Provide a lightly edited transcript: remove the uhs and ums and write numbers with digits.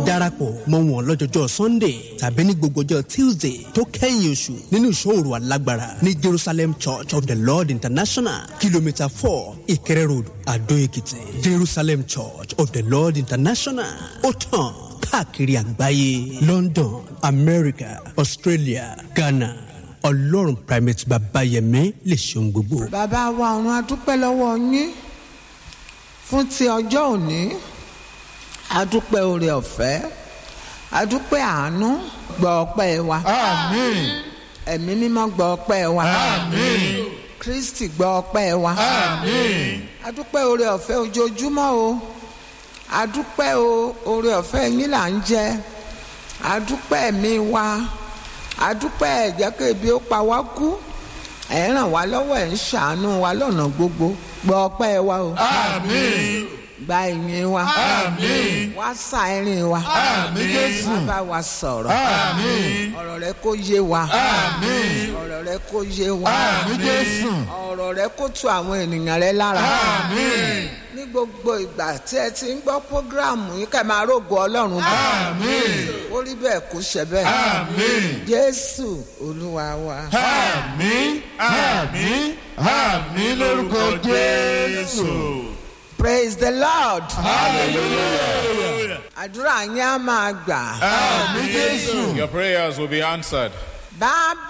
darapọ̀ mọ́ wọn lọ́jọ́jọ́ sunday tàbí ní gbogbo ọjọ́ tuesday tó kẹ́yìn oṣù nínú ìṣòro alágbára ní jerusalem church of the lord international kìlómítà 4 ìkẹrẹ road àdó èkìtì. jerusalem church of the lord international ó tàn káàkiri àgbáyé london america australia ghana. ọlọ́run primate babayẹmí lè ṣeun gbogbo. bàbá wa ọ̀run adúpẹ́ lọ́wọ́ yín fún ti ọjọ́ òní, adúpẹ́ oore ọ̀fẹ́, adúpẹ́ àánú, gbọ́ ọpẹ́ wa. Àmín. ẹ̀mí mímọ́ gbọ́ ọpẹ́ wa. Àmín. kristi gbọ́ ọpẹ́ wa. Àmín. adúpẹ́ oore ọ̀fẹ́ ojoojúmọ́ o, adúpẹ́ oore ọ̀fẹ́ yín là ń jẹ, adúpẹ́ ẹ̀mí wa, adúpẹ́ ẹ̀jẹ̀ kébi ó pa wá kú, ẹ̀ ràn wá lọ́wọ́, ẹ̀ ń ṣàánú wa lọ́nà gbogbo, gbọ́ ọpẹ́ wa o. Àmín. gba ìyìn wa. Àmín. wá sá ẹ̀rín wa. Àmín Jésù. wá bá wa sọ̀rọ̀. Àmín. ọ̀rọ̀ rẹ kó yé wa. Àmín. ọ̀rọ̀ rẹ kó yé wa. Àmín Jésù. ọ̀rọ̀ rẹ kó tu àwọn ènìyàn rẹ lára. Àmín. ní gbogbo ìgbà tí ẹ ti ń gbọ́ prógráàmù yìí ká máa rògo ọlọ́run bá. Àmín. ó rí bẹ́ẹ̀ kó ṣe bẹ́ẹ̀. Àmín. jésù olúwa wa. Àmín. Àmín. Àmín lórúkọ Jésù. praise the lord. Hallelujah. àdúrà yín á máa gbà. Àmín Jésù. Your prayers will be answered. bá